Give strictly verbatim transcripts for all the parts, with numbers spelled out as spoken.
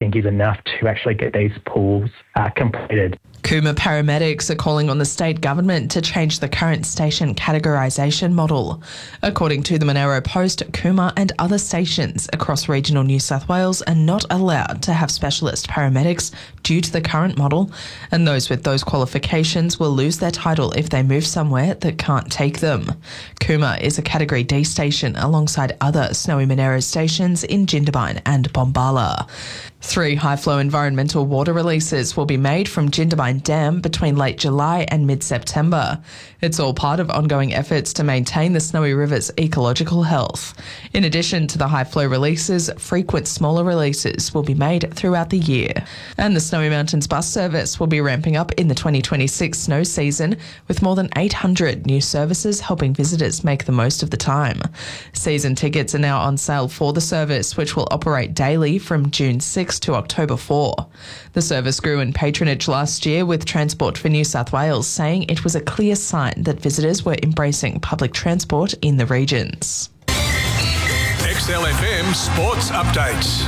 think is enough to actually get these pools uh, completed. Cooma paramedics are calling on the state government to change the current station categorisation model. According to the Monero Post, Cooma and other stations across regional New South Wales are not allowed to have specialist paramedics due to the current model, and those with those qualifications will lose their title if they move somewhere that can't take them. Cooma is a Category D station alongside other Snowy Monero stations in Jindabyne and Bombala. Three high-flow environmental water releases will be made from Jindabyne Dam between late July and mid-September. It's all part of ongoing efforts to maintain the Snowy River's ecological health. In addition to the high-flow releases, frequent smaller releases will be made throughout the year. And the Snowy Mountains bus service will be ramping up in the twenty twenty-six snow season, with more than eight hundred new services helping visitors make the most of the time. Season tickets are now on sale for the service, which will operate daily from June sixth to October fourth. The service grew in patronage last year, with Transport for New South Wales saying it was a clear sign that visitors were embracing public transport in the regions. X L F M Sports Updates.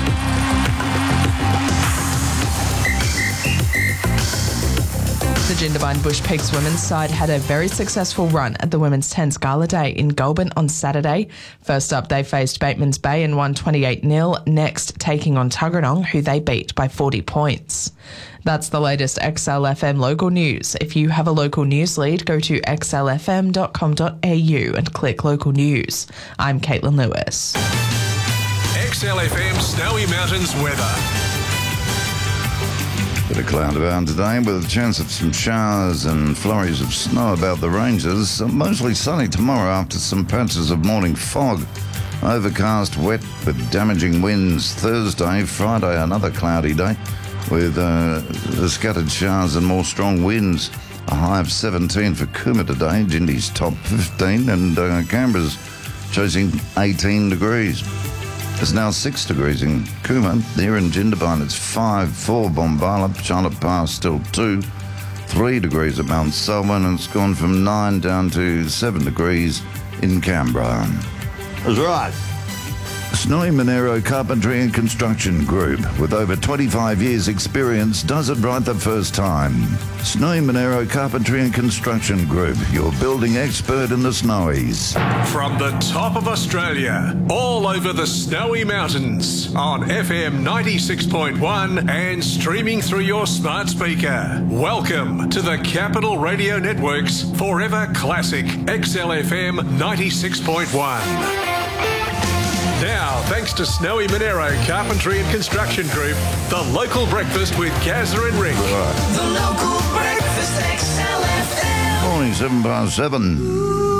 The Jindabyne Bush Peaks women's side had a very successful run at the Women's Tens Gala Day in Goulburn on Saturday. First up, they faced Bateman's Bay and won twenty-eight nil, next taking on Tuggeranong, who they beat by forty points. That's the latest X L F M local news. If you have a local news lead, go to x l f m dot com dot a u and click local news. I'm Caitlin Lewis. X L F M Snowy Mountains weather. Bit of cloud around today with a chance of some showers and flurries of snow about the ranges. Mostly sunny tomorrow after some patches of morning fog. Overcast, wet with damaging winds. Thursday, Friday, another cloudy day with uh, the scattered showers and more strong winds. A high of seventeen for Cooma today. Jindy's top fifteen, and uh, Canberra's chasing eighteen degrees. It's now six degrees in Cooma. Here in Jindabyne, it's five, four Bombala, Charlotte Pass still two, three degrees at Mount Selwyn, and it's gone from nine down to seven degrees in Canberra. That's right. Snowy Monero Carpentry and Construction Group, with over twenty-five years experience, does it right the first time. Snowy Monero Carpentry and Construction Group, your building expert in the Snowies. From the top of Australia, all over the Snowy Mountains, on F M ninety-six point one and streaming through your smart speaker. Welcome to the Capital Radio Network's Forever Classic X L F M ninety-six point one. Now, thanks to Snowy Monero Carpentry and Construction Group, the local breakfast with Gazza and Rick. Right. The local breakfast X L F M. Morning, seven past seven.